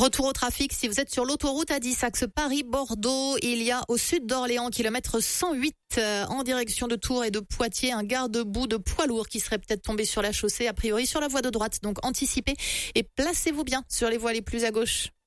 Retour au trafic, si vous êtes sur l'autoroute A10, axe Paris-Bordeaux, il y a au sud d'Orléans, kilomètre 108, en direction de Tours et de Poitiers, un garde-boue de poids lourd qui serait peut-être tombé sur la chaussée, a priori sur la voie de droite. Donc anticipez et placez-vous bien sur les voies les plus à gauche.